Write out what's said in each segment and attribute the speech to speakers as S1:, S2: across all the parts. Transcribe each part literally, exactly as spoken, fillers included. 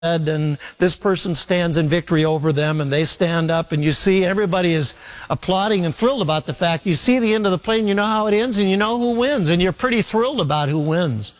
S1: and this person stands in victory over them, and they stand up, and you see everybody is applauding and thrilled about the fact you see the end of the play, and you know how it ends, and you know who wins, and you're pretty thrilled about who wins.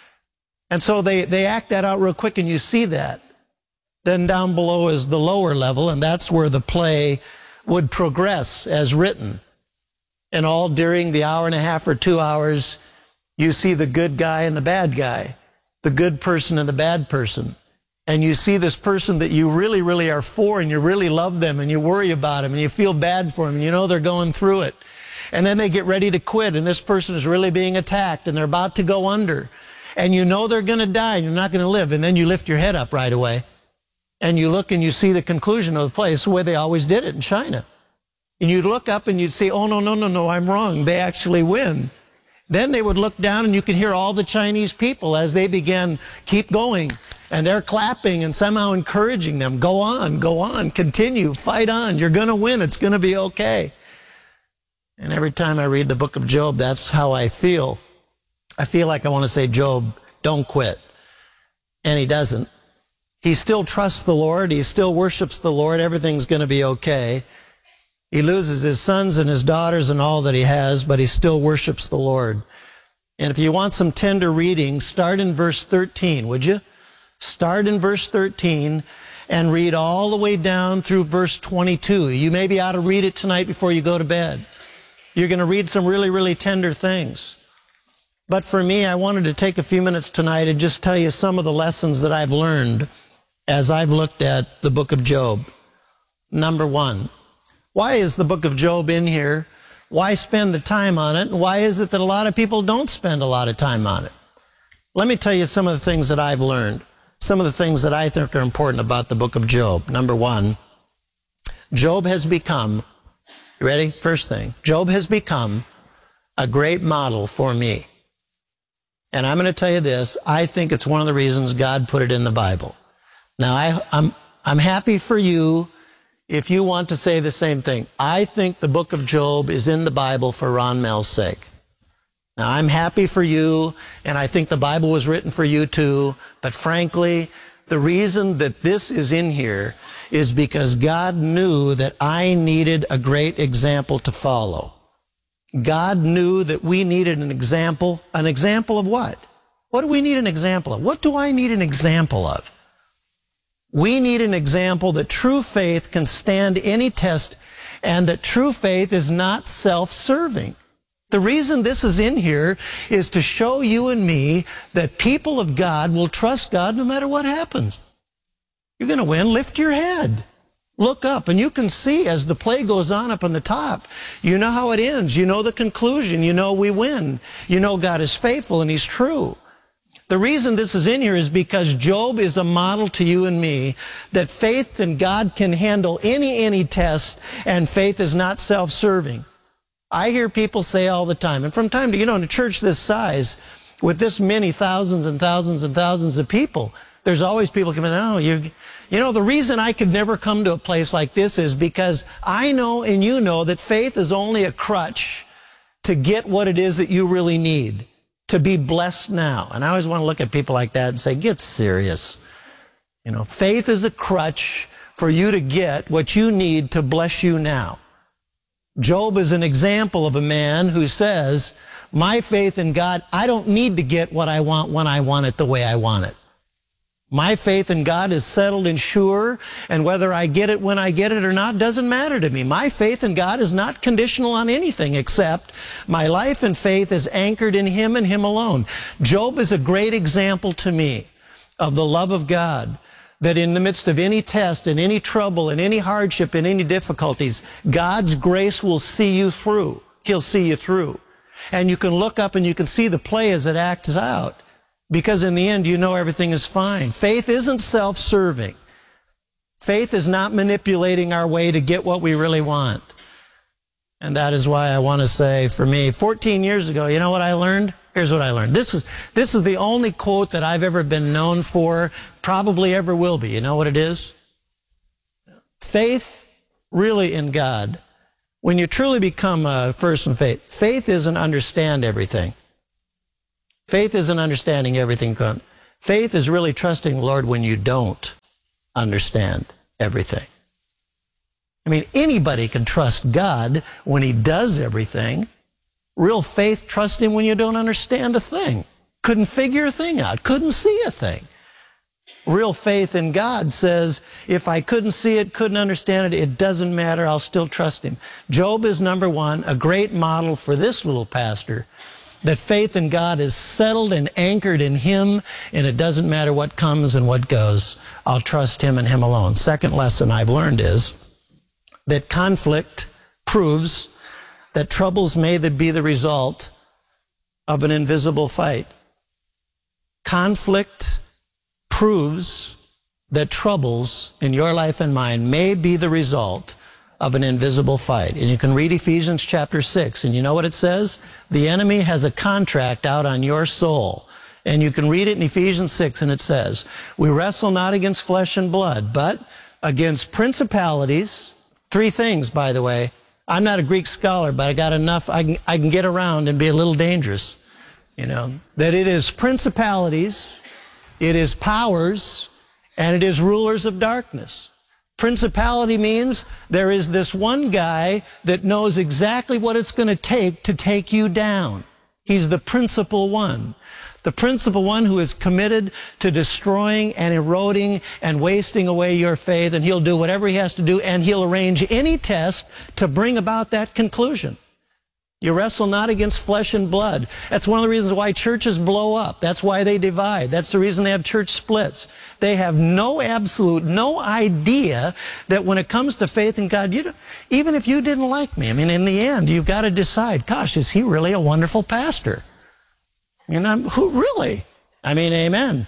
S1: And so they, they act that out real quick, and you see that. Then down below is the lower level, and that's where the play would progress as written. And all during the hour and a half or two hours, you see the good guy and the bad guy, the good person and the bad person. And you see this person that you really, really are for, and you really love them, and you worry about them, and you feel bad for them, and you know they're going through it. And then they get ready to quit, and this person is really being attacked, and they're about to go under. And you know they're going to die, and you're not going to live. And then you lift your head up right away, and you look and you see the conclusion of the play. It's the way they always did it in China. And you'd look up and you'd say, oh, no, no, no, no, I'm wrong. They actually win. Then they would look down, and you could hear all the Chinese people as they began, keep going. And they're clapping and somehow encouraging them. Go on, go on, continue, fight on. You're going to win. It's going to be okay. And every time I read the book of Job, that's how I feel. I feel like I want to say, Job, don't quit. And he doesn't. He still trusts the Lord. He still worships the Lord. Everything's going to be okay. He loses his sons and his daughters and all that he has, but he still worships the Lord. And if you want some tender reading, start in verse thirteen, would you? Start in verse thirteen and read all the way down through verse twenty-two. You maybe ought to read it tonight before you go to bed. You're going to read some really, really tender things. But for me, I wanted to take a few minutes tonight and just tell you some of the lessons that I've learned as I've looked at the book of Job. Number one, why is the book of Job in here? Why spend the time on it? And why is it that a lot of people don't spend a lot of time on it? Let me tell you some of the things that I've learned. Some of the things that I think are important about the book of Job. Number one, Job has become, you ready? First thing, Job has become a great model for me. And I'm going to tell you this, I think it's one of the reasons God put it in the Bible. Now, I, I'm, I'm happy for you if you want to say the same thing. I think the book of Job is in the Bible for Ron Mel's sake. Now, I'm happy for you, and I think the Bible was written for you too, but frankly, the reason that this is in here is because God knew that I needed a great example to follow. God knew that we needed an example. An example of what? What do we need an example of? What do I need an example of? We need an example that true faith can stand any test, and that true faith is not self-serving. The reason this is in here is to show you and me that people of God will trust God no matter what happens. You're going to win. Lift your head. Look up, and you can see as the play goes on up on the top, you know how it ends. You know the conclusion. You know we win. You know God is faithful and He's true. The reason this is in here is because Job is a model to you and me that faith in God can handle any, any test, and faith is not self-serving. I hear people say all the time, and from time to, you know, in a church this size, with this many thousands and thousands and thousands of people, there's always people coming, oh, you you know, the reason I could never come to a place like this is because I know and you know that faith is only a crutch to get what it is that you really need, to be blessed now. And I always want to look at people like that and say, get serious. You know, faith is a crutch for you to get what you need to bless you now. Job is an example of a man who says, my faith in God, I don't need to get what I want when I want it the way I want it. My faith in God is settled and sure, and whether I get it when I get it or not doesn't matter to me. My faith in God is not conditional on anything except my life and faith is anchored in Him and Him alone. Job is a great example to me of the love of God, that in the midst of any test and any trouble and any hardship and any difficulties, God's grace will see you through. He'll see you through. And you can look up and you can see the play as it acts out, because in the end, you know everything is fine. Faith isn't self-serving. Faith is not manipulating our way to get what we really want. And that is why I want to say, for me, fourteen years ago, you know what I learned? Here's what I learned. This is, this is the only quote that I've ever been known for, probably ever will be. You know what it is? Faith really in God, when you truly become a person of faith, faith isn't understand everything. Faith isn't understanding everything. Faith is really trusting the Lord when you don't understand everything. I mean, anybody can trust God when he does everything. Real faith, trust him when you don't understand a thing. Couldn't figure a thing out. Couldn't see a thing. Real faith in God says, if I couldn't see it, couldn't understand it, it doesn't matter. I'll still trust him. Job is number one, a great model for this little pastor, that faith in God is settled and anchored in him, and it doesn't matter what comes and what goes. I'll trust him and him alone. Second lesson I've learned is that conflict proves that troubles may be the result of an invisible fight. Conflict proves that troubles in your life and mine may be the result of an invisible fight. And you can read Ephesians chapter six, and you know what it says? The enemy has a contract out on your soul. And you can read it in Ephesians six, and it says, we wrestle not against flesh and blood, but against principalities. Three things, by the way. I'm not a Greek scholar, but I got enough, I can, I can get around and be a little dangerous. You know, that it is principalities, it is powers, and it is rulers of darkness. Principality means there is this one guy that knows exactly what it's going to take to take you down. He's the principal one. The principal one who is committed to destroying and eroding and wasting away your faith, and he'll do whatever he has to do, and he'll arrange any test to bring about that conclusion. You wrestle not against flesh and blood. That's one of the reasons why churches blow up. That's why they divide. That's the reason they have church splits. They have no absolute, no idea that when it comes to faith in God, you don't, even if you didn't like me, I mean, in the end, you've got to decide, gosh, is he really a wonderful pastor? You know, who really? I mean, amen.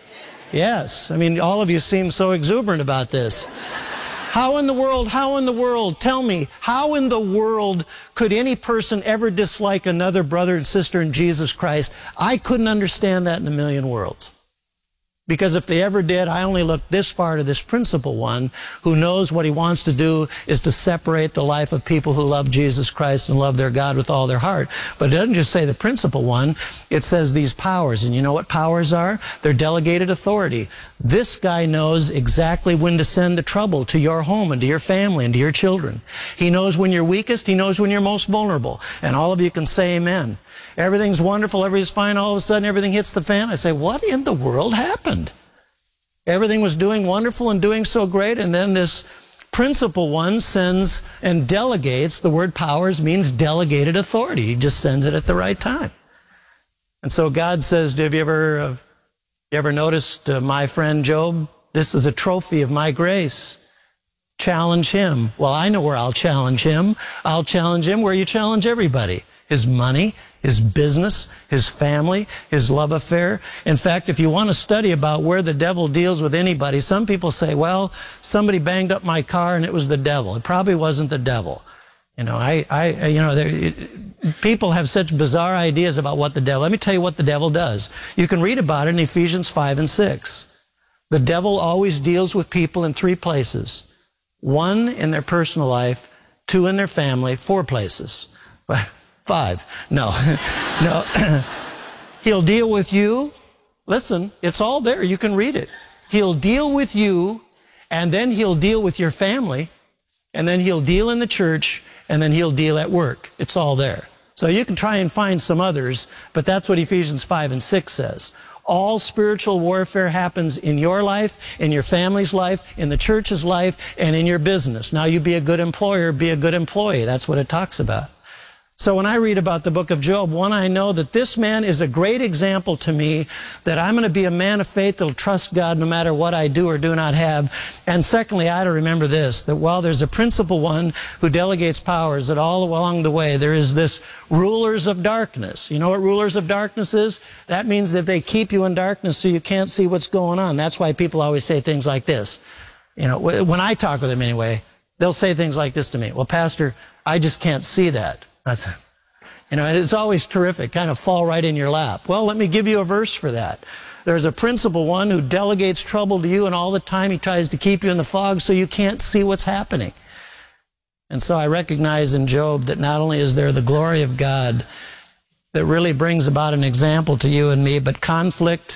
S1: Yes. I mean, all of you seem so exuberant about this. How in the world, how in the world, tell me, how in the world could any person ever dislike another brother and sister in Jesus Christ? I couldn't understand that in a million worlds. Because if they ever did, I only look this far to this principal one who knows what he wants to do is to separate the life of people who love Jesus Christ and love their God with all their heart. But it doesn't just say the principal one, it says these powers. And you know what powers are? They're delegated authority. This guy knows exactly when to send the trouble to your home and to your family and to your children. He knows when you're weakest, he knows when you're most vulnerable. And all of you can say amen. Everything's wonderful, everything's fine, all of a sudden everything hits the fan. I say, what in the world happened? Everything was doing wonderful and doing so great, and then this principal one sends and delegates. The word powers means delegated authority. He just sends it at the right time. And so God says, have you ever, uh, you ever noticed uh, my friend Job? This is a trophy of my grace. Challenge him. Well, I know where I'll challenge him. I'll challenge him where you challenge everybody. His money, his business, his family, his love affair. In fact, if you want to study about where the devil deals with anybody, some people say, well, somebody banged up my car and it was the devil. It probably wasn't the devil. You know, I, I, you know, there, it, people have such bizarre ideas about what the devil, let me tell you what the devil does. You can read about it in Ephesians five and six. The devil always deals with people in three places. One, in their personal life. Two, in their family. Four places. Five. No. No. He'll deal with you. Listen, it's all there. You can read it. He'll deal with you, and then he'll deal with your family, and then he'll deal in the church, and then he'll deal at work. It's all there. So you can try and find some others, but that's what Ephesians five and six says. All spiritual warfare happens in your life, in your family's life, in the church's life, and in your business. Now you be a good employer, be a good employee. That's what it talks about. So when I read about the book of Job, one, I know that this man is a great example to me that I'm going to be a man of faith that will trust God no matter what I do or do not have. And secondly, I ought to remember this, that while there's a principal one who delegates powers, that all along the way there is this rulers of darkness. You know what rulers of darkness is? That means that they keep you in darkness so you can't see what's going on. That's why people always say things like this. You know, when I talk with them anyway, they'll say things like this to me. Well, Pastor, I just can't see that. That's, you know, and it's always terrific, kind of fall right in your lap. Well, let me give you a verse for that. There's a principal one who delegates trouble to you, and all the time he tries to keep you in the fog so you can't see what's happening. And so I recognize in Job that not only is there the glory of God that really brings about an example to you and me, but conflict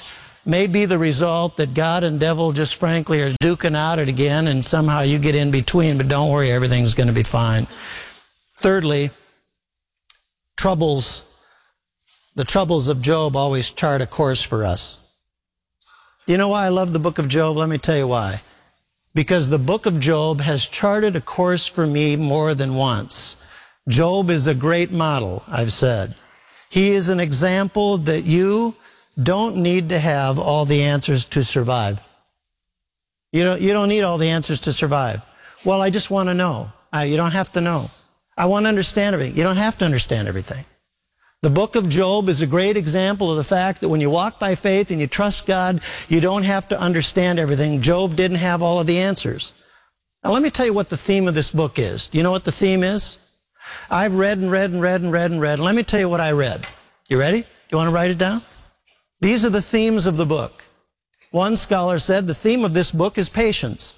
S1: may be the result that God and devil just frankly are duking out it again, and somehow you get in between, but don't worry, everything's going to be fine. Thirdly, troubles, the troubles of Job always chart a course for us. You know why I love the book of Job? Let me tell you why. Because the book of Job has charted a course for me more than once. Job is a great model, I've said. He is an example that you don't need to have all the answers to survive. You don't, you don't need all the answers to survive. Well, I just want to know. Uh, you don't have to know. I want to understand everything. You don't have to understand everything. The book of Job is a great example of the fact that when you walk by faith and you trust God, you don't have to understand everything. Job didn't have all of the answers. Now let me tell you what the theme of this book is. Do you know what the theme is? I've read and read and read and read and read. And let me tell you what I read. You ready? You want to write it down? These are the themes of the book. One scholar said the theme of this book is patience.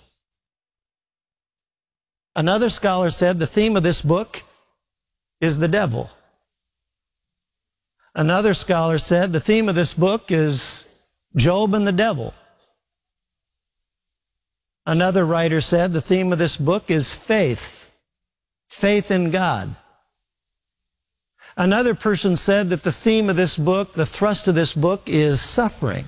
S1: Another scholar said the theme of this book is the devil. Another scholar said the theme of this book is Job and the devil. Another writer said the theme of this book is faith, faith in God. Another person said that the theme of this book, the thrust of this book, is suffering.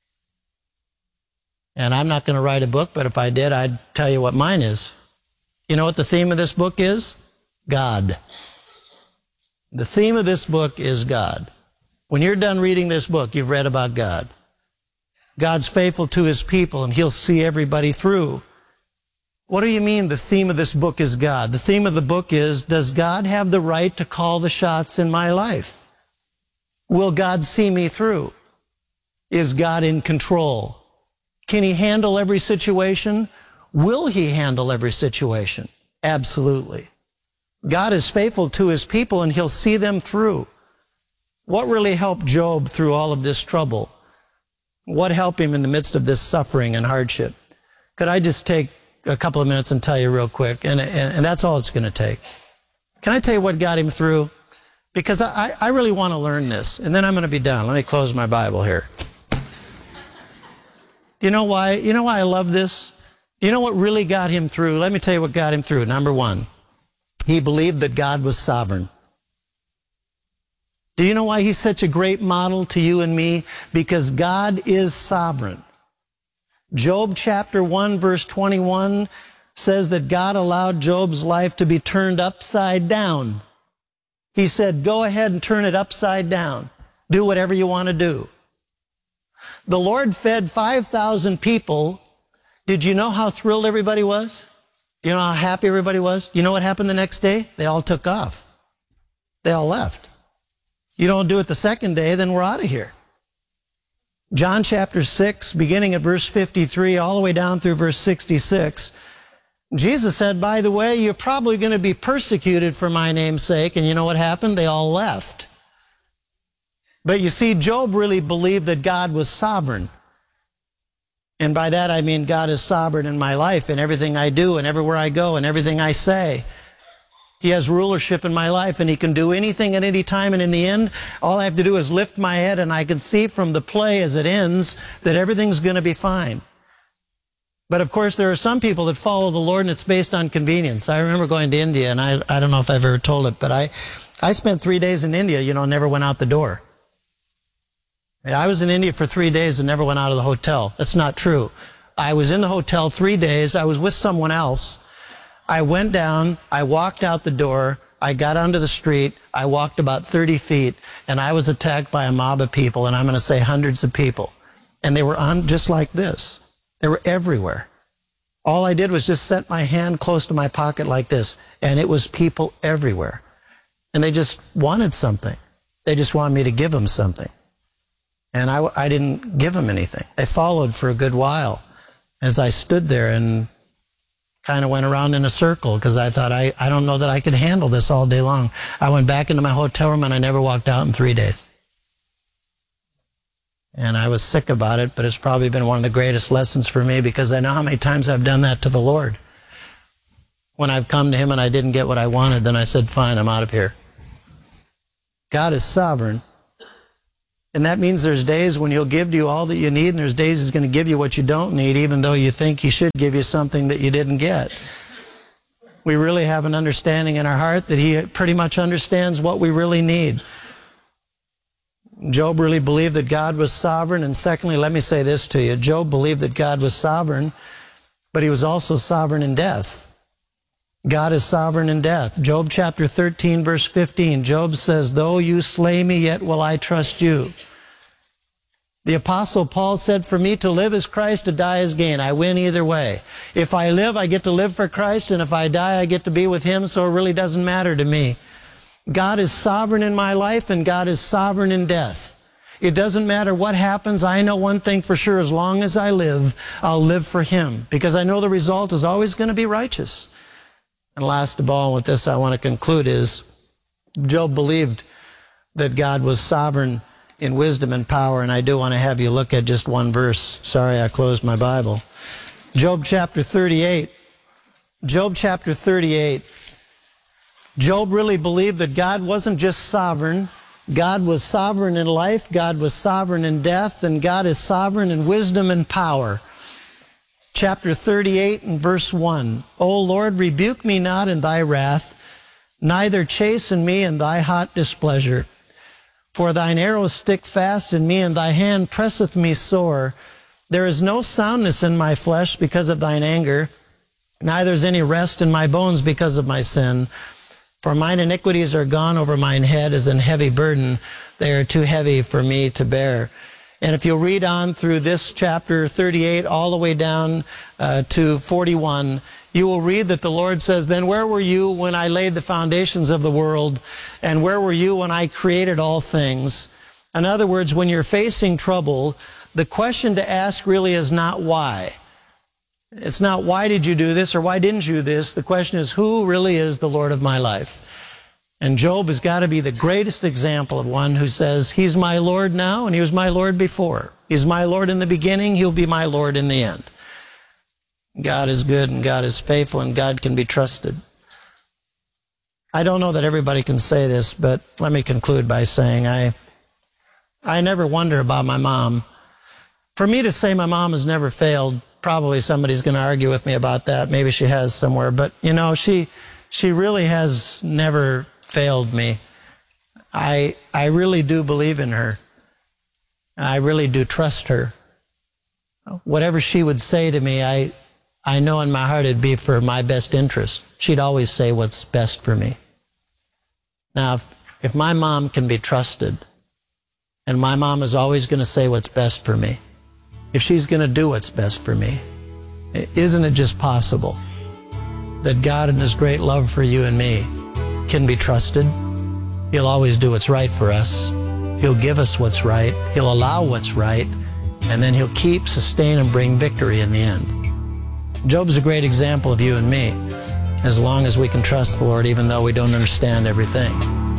S1: And I'm not going to write a book, but if I did, I'd tell you what mine is. You know what the theme of this book is? God. The theme of this book is God. When you're done reading this book, you've read about God. God's faithful to his people, and he'll see everybody through. What do you mean the theme of this book is God? The theme of the book is, does God have the right to call the shots in my life? Will God see me through? Is God in control? Can he handle every situation? Will he handle every situation? Absolutely. God is faithful to his people, and he'll see them through. What really helped Job through all of this trouble? What helped him in the midst of this suffering and hardship? Could I just take a couple of minutes and tell you real quick? And, and, and that's all it's going to take. Can I tell you what got him through? Because I, I really want to learn this, and then I'm going to be done. Let me close my Bible here. Do you know why? You know why I love this? Do you know what really got him through? Let me tell you what got him through. Number one, he believed that God was sovereign. Do you know why he's such a great model to you and me? Because God is sovereign. Job chapter one verse twenty-one says that God allowed Job's life to be turned upside down. He said, go ahead and turn it upside down. Do whatever you want to do. The Lord fed five thousand people. Did you know how thrilled everybody was? You know how happy everybody was? You know what happened the next day? They all took off. They all left. You don't do it the second day, then we're out of here. John chapter six, beginning at verse fifty-three, all the way down through verse sixty-six, Jesus said, by the way, you're probably going to be persecuted for my name's sake. And you know what happened? They all left. But you see, Job really believed that God was sovereign. And by that I mean God is sovereign in my life, in everything I do, and everywhere I go, and everything I say. He has rulership in my life, and he can do anything at any time. And in the end, all I have to do is lift my head, and I can see from the play as it ends that everything's going to be fine. But of course, there are some people that follow the Lord, and it's based on convenience. I remember going to India, and I, I don't know if I've ever told it, but I, I spent three days in India, you know, never went out the door. And I was in India for three days and never went out of the hotel. That's not true. I was in the hotel three days. I was with someone else. I went down, I walked out the door, I got onto the street, I walked about thirty feet, and I was attacked by a mob of people, and I'm going to say hundreds of people. And they were on just like this. They were everywhere. All I did was just set my hand close to my pocket like this, and it was people everywhere. And they just wanted something. They just wanted me to give them something. And I, I didn't give them anything. They followed for a good while as I stood there and kind of went around in a circle because I thought, I, I don't know that I could handle this all day long. I went back into my hotel room and I never walked out in three days. And I was sick about it, but it's probably been one of the greatest lessons for me because I know how many times I've done that to the Lord. When I've come to him and I didn't get what I wanted, then I said, fine, I'm out of here. God is sovereign. And that means there's days when he'll give to you all that you need, and there's days he's going to give you what you don't need, even though you think he should give you something that you didn't get. We really have an understanding in our heart that he pretty much understands what we really need. Job really believed that God was sovereign. And secondly, let me say this to you. Job believed that God was sovereign, but he was also sovereign in death. God is sovereign in death. Job chapter thirteen, verse fifteen. Job says, though you slay me, yet will I trust you. The Apostle Paul said, for me to live is Christ, to die is gain. I win either way. If I live, I get to live for Christ, and if I die, I get to be with him, so it really doesn't matter to me. God is sovereign in my life, and God is sovereign in death. It doesn't matter what happens. I know one thing for sure. As long as I live, I'll live for him, because I know the result is always going to be righteous. And last of all, with this I want to conclude, is Job believed that God was sovereign in wisdom and power, and I do want to have you look at just one verse. Sorry, I closed my Bible. Job chapter thirty-eight. Job chapter thirty-eight. Job really believed that God wasn't just sovereign. God was sovereign in life, God was sovereign in death, and God is sovereign in wisdom and power. Chapter thirty-eight and verse one. O Lord, rebuke me not in thy wrath, neither chasten me in thy hot displeasure. For thine arrows stick fast in me, and thy hand presseth me sore. There is no soundness in my flesh because of thine anger, neither is any rest in my bones because of my sin. For mine iniquities are gone over mine head as an heavy burden. They are too heavy for me to bear. And if you'll read on through this chapter thirty-eight all the way down uh, to forty-one, you will read that the Lord says, then where were you when I laid the foundations of the world? And where were you when I created all things? In other words, when you're facing trouble, the question to ask really is not why. It's not why did you do this or why didn't you do this. The question is, who really is the Lord of my life? And Job has got to be the greatest example of one who says, he's my Lord now, and he was my Lord before. He's my Lord in the beginning, he'll be my Lord in the end. God is good, and God is faithful, and God can be trusted. I don't know that everybody can say this, but let me conclude by saying I, I never wonder about my mom. For me to say my mom has never failed, probably somebody's going to argue with me about that. Maybe she has somewhere. But, you know, she she really has never failed me. I I really do believe in her. I really do trust her. Whatever she would say to me, I I know in my heart it'd be for my best interest. She'd always say what's best for me. Now, if, if my mom can be trusted, and my mom is always going to say what's best for me, if she's going to do what's best for me, isn't it just possible that God in his great love for you and me can be trusted? He'll always do what's right for us. He'll give us what's right. He'll allow what's right. And then he'll keep, sustain, and bring victory in the end. Job's a great example of you and me, as long as we can trust the Lord, even though we don't understand everything.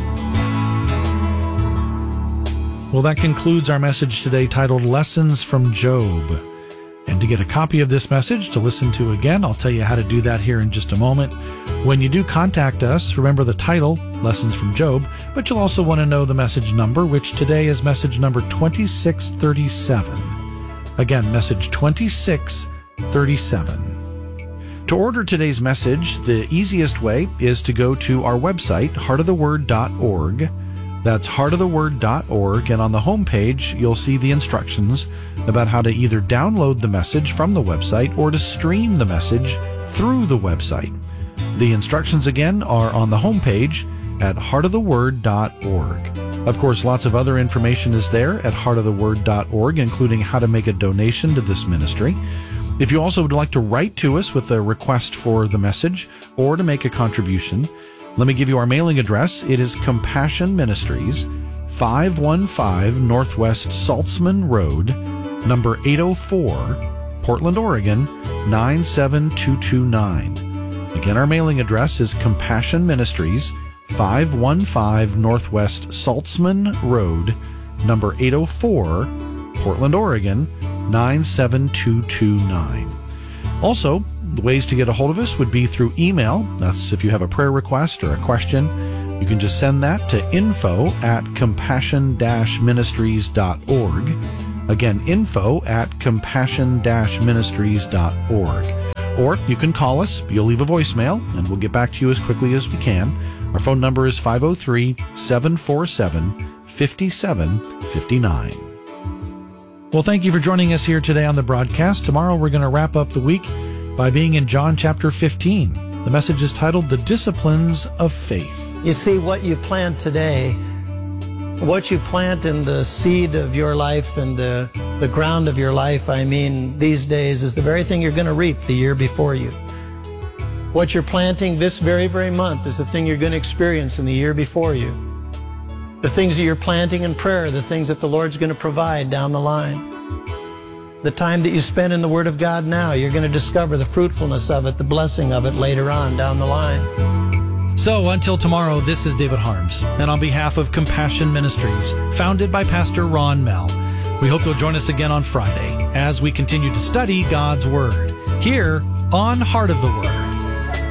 S2: Well, that concludes our message today titled Lessons from Job. And to get a copy of this message to listen to again, I'll tell you how to do that here in just a moment. When you do contact us, remember the title, Lessons from Job, but you'll also want to know the message number, which today is message number twenty-six thirty-seven. Again, message twenty-six thirty-seven. To order today's message, the easiest way is to go to our website, heart of the word dot org. That's heart of the word dot org, and on the home page, you'll see the instructions about how to either download the message from the website or to stream the message through the website. The instructions again are on the home page at heart of the word dot org. Of course, lots of other information is there at heart of the word dot org, including how to make a donation to this ministry. If you also would like to write to us with a request for the message or to make a contribution, let me give you our mailing address. It is Compassion Ministries, five one five Northwest Saltzman Road, number eight oh four, Portland, Oregon, nine seven two two nine. Again, our mailing address is Compassion Ministries, five one five Northwest Saltzman Road, number eight oh four, Portland, Oregon, nine seven two two nine. Also, the ways to get a hold of us would be through email. That's if you have a prayer request or a question. You can just send that to info at compassion dash ministries dot org. Again, info at compassion dash ministries dot org. Or you can call us, you'll leave a voicemail, and we'll get back to you as quickly as we can. Our phone number is five oh three, seven four seven, five seven five nine. Well, thank you for joining us here today on the broadcast. Tomorrow we're going to wrap up the week by being in John chapter fifteen. The message is titled, The Disciplines of Faith.
S1: You see, what you plant today, what you plant in the seed of your life and the, the ground of your life, I mean, these days, is the very thing you're going to reap the year before you. What you're planting this very, very month is the thing you're going to experience in the year before you. The things that you're planting in prayer, the things that the Lord's going to provide down the line. The time that you spend in the Word of God now, you're going to discover the fruitfulness of it, the blessing of it later on down the line.
S2: So until tomorrow, this is David Harms, and on behalf of Compassion Ministries, founded by Pastor Ron Mell, we hope you'll join us again on Friday as we continue to study God's Word here on Heart of the Word.